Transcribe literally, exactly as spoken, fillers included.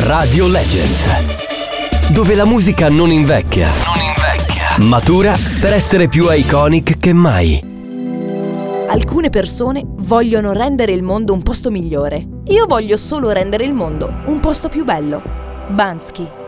Radio Legends, dove la musica non invecchia, non invecchia, matura per essere più iconic che mai. Alcune persone vogliono rendere il mondo un posto migliore. Io voglio solo rendere il mondo un posto più bello. Bansky.